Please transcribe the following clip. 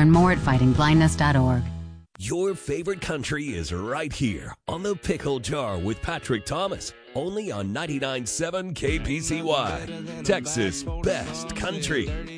Learn more at fightingblindness.org. Your favorite country is right here on the Pickle Jar with Patrick Thomas, only on 99.7 KPCY, Texas Best Country.